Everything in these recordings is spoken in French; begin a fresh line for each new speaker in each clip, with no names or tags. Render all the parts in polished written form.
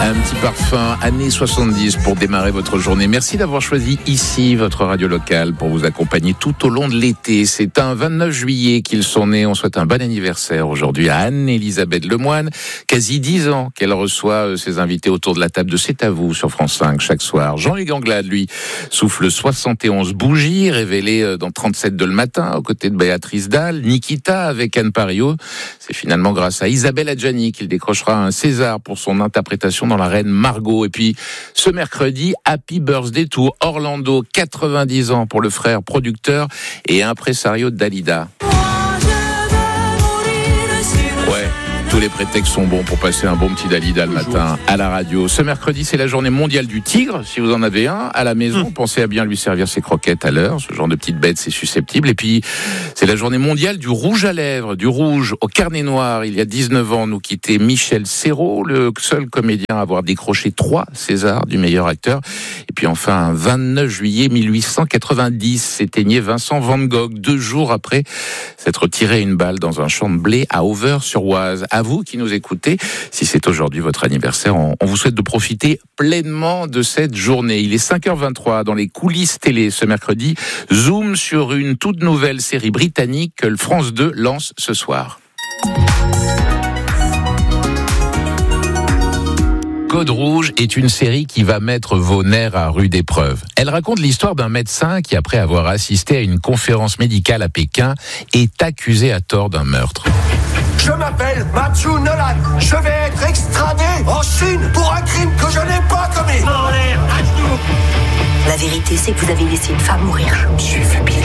Un petit parfum années 70 pour démarrer votre journée. Merci d'avoir choisi ici votre radio locale pour vous accompagner tout au long de l'été. C'est un 29 juillet qu'ils sont nés. On souhaite un bon anniversaire aujourd'hui à Anne-Elisabeth Lemoine. Quasi 10 ans qu'elle reçoit ses invités autour de la table de C'est à vous sur France 5 chaque soir. Jean-Hugues Anglade, lui, souffle 71 bougies, révélé dans 37 de le matin, aux côtés de Béatrice Dalle. Nikita avec Anne Pariot. C'est finalement grâce à Isabelle Adjani qu'il décrochera un César pour son interprétation dans La Reine Margot. Et puis, ce mercredi, Happy Birthday to Orlando, 90 ans pour le frère producteur et impresario Dalida. Tous les prétextes sont bons pour passer un bon petit Dalida le matin à la radio. Ce mercredi, c'est la journée mondiale du tigre. Si vous en avez un à la maison, pensez à bien lui servir ses croquettes à l'heure. Ce genre de petite bête, c'est susceptible. Et puis, c'est la journée mondiale du rouge à lèvres, du rouge au carnet noir. Il y a 19 ans, nous quittait Michel Serrault, le seul comédien à avoir décroché 3 Césars du meilleur acteur. Et puis enfin, un 29 juillet 1890, s'éteignait Vincent van Gogh, 2 jours après s'être tiré une balle dans un champ de blé à Auvers-sur-Oise. À vous qui nous écoutez, si c'est aujourd'hui votre anniversaire, on vous souhaite de profiter pleinement de cette journée. Il est 5h23 dans les coulisses télé ce mercredi. Zoom sur une toute nouvelle série britannique que le France 2 lance ce soir. Code Rouge est une série qui va mettre vos nerfs à rude épreuve. Elle raconte l'histoire d'un médecin qui, après avoir assisté à une conférence médicale à Pékin, est accusé à tort d'un meurtre.
Je m'appelle Matthew Nolan. Je vais être extradé en Chine pour un crime que je n'ai pas commis. En l'air, à genoux.
La vérité, c'est que vous avez laissé une femme mourir.
Je me suis fait piéger.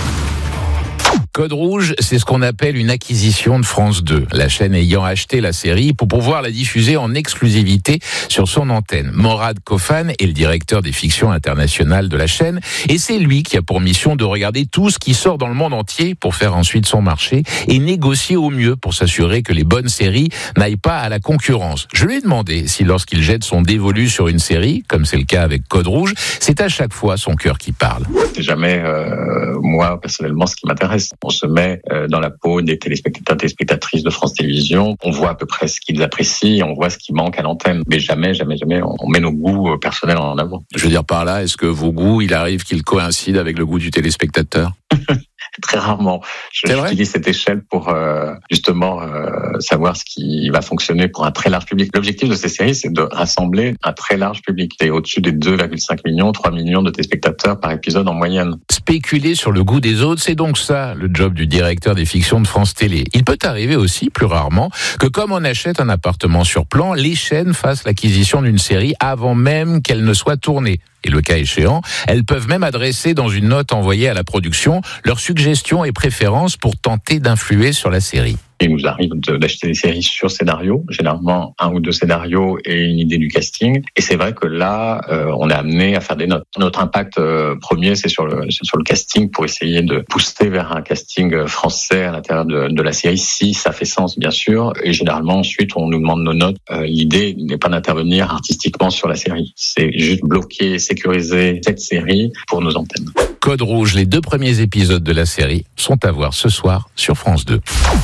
Code Rouge, c'est ce qu'on appelle une acquisition de France 2, la chaîne ayant acheté la série pour pouvoir la diffuser en exclusivité sur son antenne. Morad Kofan est le directeur des fictions internationales de la chaîne et c'est lui qui a pour mission de regarder tout ce qui sort dans le monde entier pour faire ensuite son marché et négocier au mieux pour s'assurer que les bonnes séries n'aillent pas à la concurrence. Je lui ai demandé si lorsqu'il jette son dévolu sur une série, comme c'est le cas avec Code Rouge, c'est à chaque fois son cœur qui parle.
C'est jamais moi personnellement ce qui m'intéresse. On se met dans la peau des téléspectateurs, téléspectatrices de France Télévisions. On voit à peu près ce qu'ils apprécient, on voit ce qui manque à l'antenne. Mais jamais, on met nos goûts personnels en avant.
Je veux dire par là, est-ce que vos goûts, il arrive qu'ils coïncident avec le goût du téléspectateur ?
Très rarement. J'utilise cette échelle pour justement savoir ce qui va fonctionner pour un très large public. L'objectif de ces séries, c'est de rassembler un très large public. Et au-dessus des 2,5 millions, 3 millions de téléspectateurs par épisode en moyenne.
Spéculer sur le goût des autres, c'est donc ça, le job du directeur des fictions de France Télé. Il peut arriver aussi, plus rarement, que comme on achète un appartement sur plan, les chaînes fassent l'acquisition d'une série avant même qu'elle ne soit tournée. Et le cas échéant, elles peuvent même adresser dans une note envoyée à la production leurs suggestions et préférences pour tenter d'influer sur la série.
Il nous arrive d'acheter des séries sur scénario, généralement 1 ou 2 scénarios et une idée du casting. Et c'est vrai que là, on est amené à faire des notes. Notre impact premier, c'est sur le casting pour essayer de pousser vers un casting français à l'intérieur de la série, si ça fait sens, bien sûr. Et généralement, ensuite, on nous demande nos notes. L'idée n'est pas d'intervenir artistiquement sur la série. C'est juste bloquer, sécuriser cette série pour nos antennes.
Code Rouge, les 2 premiers épisodes de la série sont à voir ce soir sur France 2.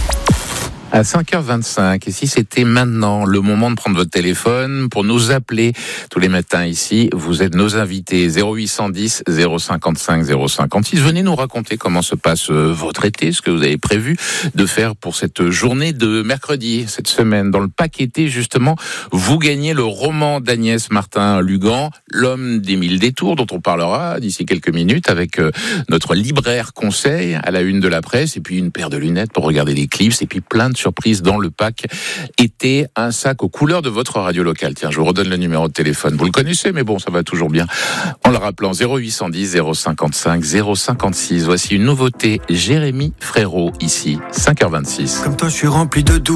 À 5h25, et si c'était maintenant le moment de prendre votre téléphone pour nous appeler tous les matins ici, vous êtes nos invités 0810 055 056. Venez nous raconter comment se passe votre été, ce que vous avez prévu de faire pour cette journée de mercredi, cette semaine. Dans le pack été, justement, vous gagnez le roman d'Agnès Martin-Lugan, L'homme des 1000 détours, dont on parlera d'ici quelques minutes avec notre libraire conseil à la une de la presse, et puis une paire de lunettes pour regarder les clips, et puis plein de surprise dans le pack été, un sac aux couleurs de votre radio locale. Tiens, je vous redonne le numéro de téléphone. Vous le connaissez, mais bon, ça va toujours bien. En le rappelant, 0810 055 056. Voici une nouveauté, Jérémy Frérot, ici, 5h26.
Comme toi, je suis rempli de doutes.